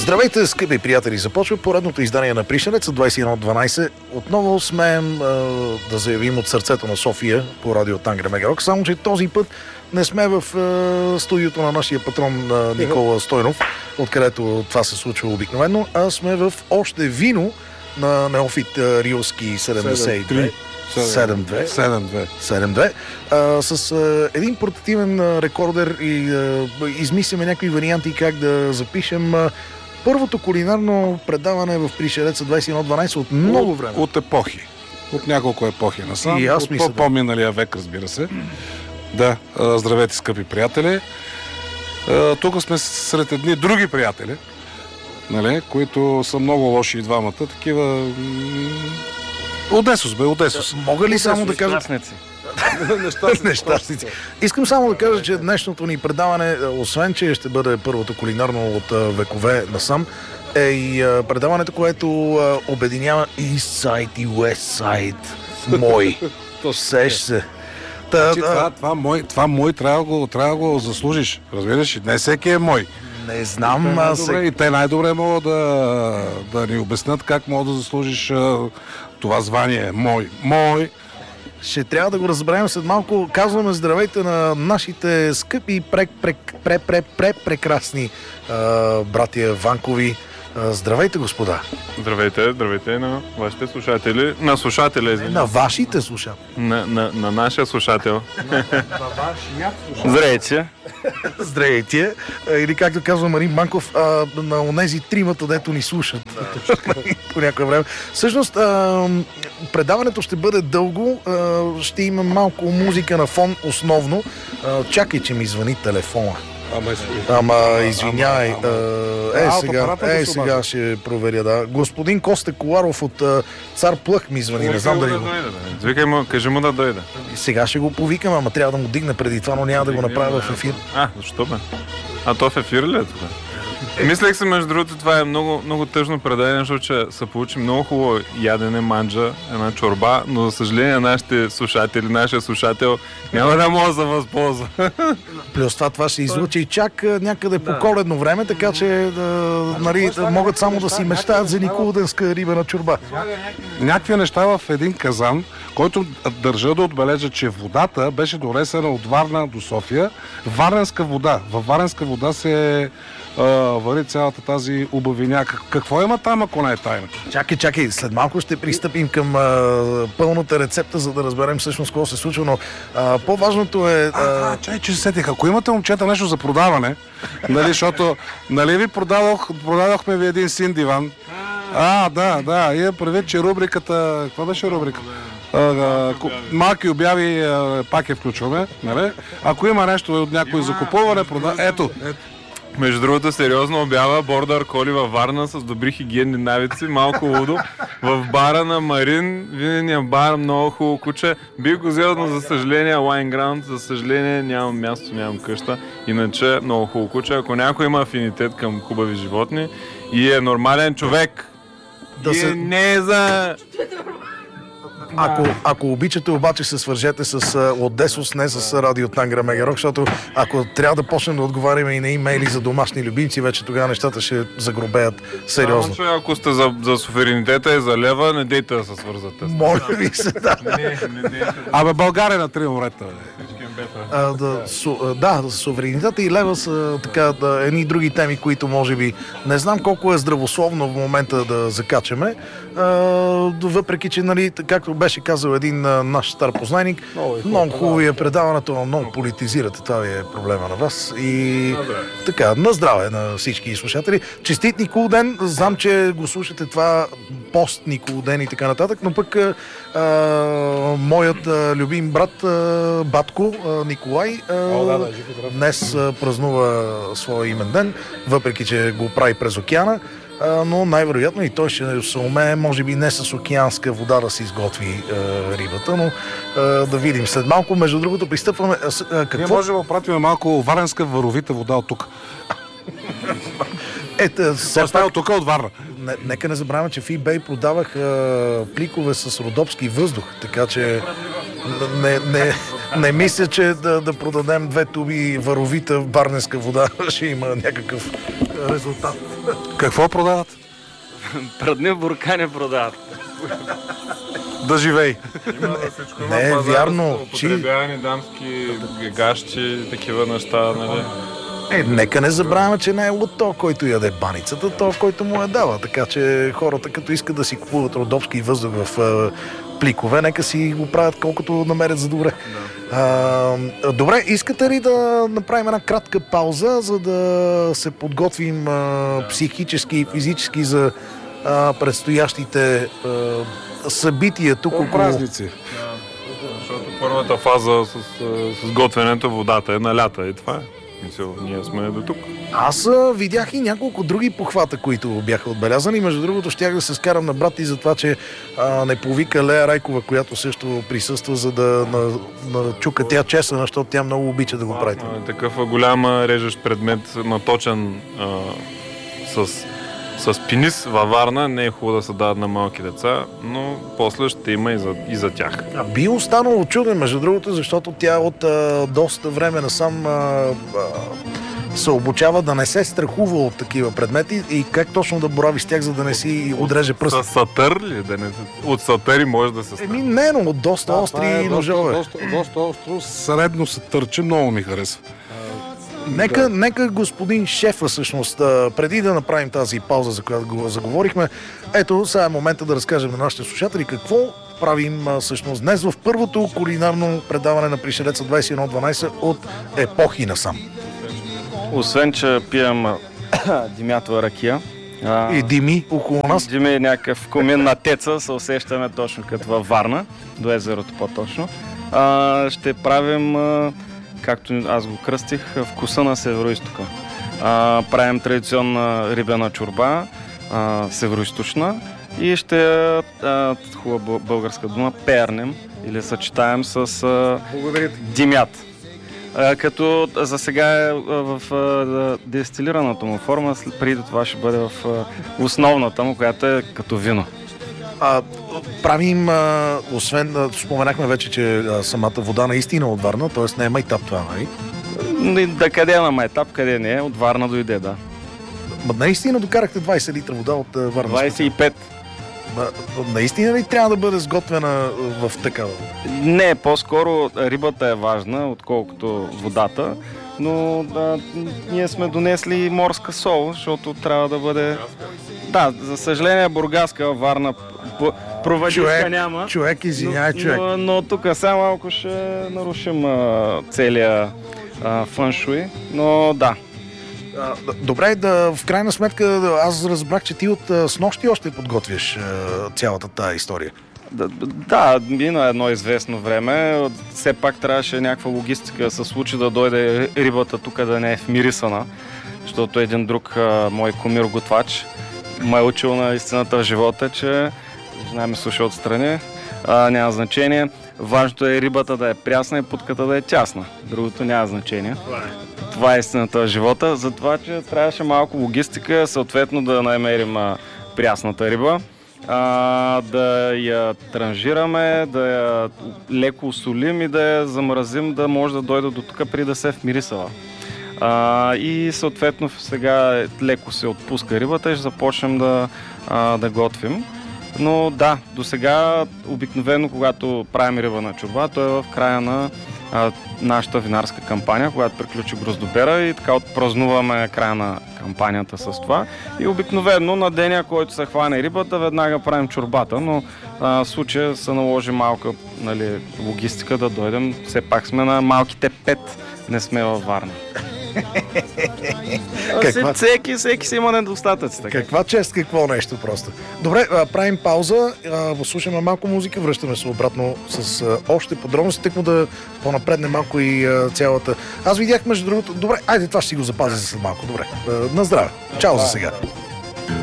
Здравейте, скъпи приятели! Започва поредното издание на Пришелец 21.12. Отново смеем да заявим от сърцето на София по радио Тангра Мегарок, само че този път не сме в студиото на нашия патрон Никола Стойнов, откъдето това се случва обикновено, а сме в още вино на неофит Рилски 72. 7-2. С един портативен рекордер и измисляме някакви варианти как да запишем първото кулинарно предаване в Пришелеца 21.12 от много време. От епохи. От няколко епохи насам. И аз от мисля, по-миналия век, разбира се. Да, здравейте, скъпи приятели. Тук сме сред едни други приятели, нали, които са много лоши и двамата. Такива... Одесос. Мога ли само да кажа... Нещастници. Искам само да кажа, че днешното ни предаване, освен че ще бъде първото кулинарно от векове насам, е и предаването, което обединява East Side и West Side. Мой. Сеш се. Това мой трябва да го заслужиш. Разбираш ли? Не всеки е мой. Не знам. И те най-добре могат да ни обяснят как мога да заслужиш това звание. Мой. Ще трябва да го разберем след малко. Казваме здравейте на нашите скъпи прекрасни братия Ванкови. Здравейте, господа. Здравейте на вашите слушатели. На слушателя, извиня. На вашите слушатели. На нашия слушател. На вашия слушател. Здравейте. Здравейте. Или както казва Марин Банков, на онези тримата, дето ни слушат. По някое време. Всъщност, предаването ще бъде дълго. Ще има малко музика на фон основно. Чакай, че ми звъни телефона. Извинявай. Сега ще проверя, да. Господин Коста Коларов от Цар Плъх ми звъни, не знам дали го... Викай му, кажи му да дойде. Сега ще го повикам, ама трябва да му дигна преди това, но няма да го направя в ефир. Защо бе? То в ефир ли е това? Мислех се, между другото, това е много, много тъжно предаване, защото че се получи много хубаво ядене, манджа, една чорба, но за съжаление нашия слушател няма да може да възползва. Плюс това ще излучи и чак някъде по коледно време, така че могат само да си мечтаят за николденска рибена чорба. Някакви неща в един казан, който държа да отбележа, че водата беше донесена от Варна до София. Варненска вода. Във Варненска вода се вари цялата тази убавиня. Какво има там, ако не е тайна? Чакай, след малко ще пристъпим към пълната рецепта, за да разберем всъщност какво се случва, но по-важното е... Чай, че се сетих. Ако имате, момчета, нещо за продаване, нали, защото, нали ви продадохме ви един син диван. Да. И предвид, че рубриката... Каква беше рубриката? Малки обяви пак я включваме, нали? Ако има нещо от някой закупуване, ето. Между другото, сериозно обява Border Collie във Варна с добри хигиенни навици, малко лудо. В бара на Марин, винения бар, много хубаво куче. Бих го взел, но за съжаление, Лайнграунд, за съжаление нямам място, нямам къща. Иначе много хубаво куче. Ако някой има афинитет към хубави животни и е нормален човек, не е за... Ако обичате, обаче се свържете с Одесос, не с радио Тангра Мегарок, защото ако трябва да почнем да отговаряме и на имейли за домашни любимци, вече тогава нещата ще загробеят сериозно. Само, че ако сте за суверенитета и за лева, не дейте да се свързате. Моля ви се, да. Абе, България на три морета. Суверенитета и лева са така едни други теми, които може би не знам колко е здравословно в момента да закачаме, въпреки че, нали, както беше казал един наш стар познайник, много хубаво е предаването, но много политизирате. Това е проблема на вас. И така, на здраве на всички слушатели. Честит Николден. Знам, че го слушате това пост Николден и така нататък, но пък моят любим брат Батко Николай днес празнува своя имен ден, въпреки че го прави през океана. Но най-вероятно и той ще се умее, може би не с океанска вода да се изготви рибата, но да видим след малко. Между другото, пристъпваме... Ние можем да пратим малко варенска варовита вода от тук. Все пак... от тук от Варна. Нека не забравяме, че в eBay продавах пликове с родопски въздух, така че Не мисля, че да продадем 2 туби варовита барненска вода ще има някакъв резултат. Какво продават? Прадни буркани продават. Да живей. Има да всичко. Има Не е пазар вярно, с употребявани дамски гащи, такива неща, нали? Нека не забравяме, че не е от то, който яде баницата, то, който му я дава. Така че хората, като искат да си купуват родопски въздух в пликове, нека си го правят колкото намерят за добре. Добре, искате ли да направим една кратка пауза, за да се подготвим психически и физически за предстоящите събития тук около... Празници. Защото първата фаза с готвенето водата е на лята и това е. Мисъл, ние сме до тук. Аз видях и няколко други похвата, които бяха отбелязани. Между другото, щях да се скарам на брат и за това, че не повика Лея Райкова, която също присъства, за да чука тя чесъна, защото тя много обича да го прави. Такъв голям режещ предмет, наточен с пенис във Варна. Не е хубаво да се дават на малки деца, но после ще има и за тях. Би останало чуден, между другото, защото тя от доста време насам се обучава да не се страхува от такива предмети и как точно да борави с тях, за да не си отреже пръста. С сатър ли? От сатъри може да се страхува. Не, но от доста остри ножове. Доста остро, средно се търчи, много ми харесва. Нека господин шефа, всъщност, преди да направим тази пауза, за която го заговорихме, ето, сега е момента да разкажем на нашите слушатели какво правим всъщност днес в първото кулинарно предаване на Пришелеца 2112 от епохи насам. Освен, че пием димятова ракия. И дими около нас. Дими е някакъв комин на теца, се усещаме точно като във Варна, до езерото по-точно. Ще правим... както аз го кръстих, вкуса на Североизтока. Правим традиционна рибена чорба, североизточна, и ще хубава българска дума, пернем или съчетаем с димят. Като за сега е в дестилираната му форма, преди това ще бъде в основната му, която е като вино. Правим, освен, споменахме вече, че самата вода наистина от Варна, т.е. не е майтап това, нали? Да, къде е на майтап, къде не е, от Варна дойде, да. Наистина докарахте 20 литра вода от Варна? 25. Наистина ли трябва да бъде сготвена в такава? Не, по-скоро рибата е важна, отколкото водата, но ние сме донесли морска сол, защото трябва да бъде... Да, за съжаление бургаска, Варна, провадичка няма. Човек, извиняй, човек. Но тук сега малко ще нарушим целия фъншуй, но да. Добре, в крайна сметка аз разбрах, че ти от снощи още подготвяш цялата тая история. Да, мина едно известно време. Все пак трябваше някаква логистика да се случи, да дойде рибата тук да не е вмирисана, защото един друг мой кумир готвач ме е учил на истината в живота, че жена ми слуша отстрани, няма значение. Важното е рибата да е прясна и путката да е тясна. Другото няма значение. Това е истината в живота, затова, че трябваше малко логистика, съответно да намерим прясната риба, да я транжираме, да я леко осолим и да я замразим, да може да дойде до тук преди да се вмирисала. И съответно сега леко се отпуска рибата и ще започнем да готвим. Но да, до сега обикновено, когато правим риба на чорба, то е в края на нашата винарска кампания, когато приключи Гроздобера, и така отпразнуваме края на кампанията с това. И обикновено на деня, който се хване рибата, веднага правим чорбата, но в случая се наложи малка, нали, логистика да дойдем. Все пак сме на малките 5, не сме във Варна. Всеки си има недостатъци. Каква чест, какво нещо просто. Добре, правим пауза, слушаме малко музика, връщаме се обратно с още подробности, тъкмо да по-напредне малко и цялата... Аз видях между другото... Добре, айде това ще си го запазя за след малко. Добре, на здраве. Чао за сега.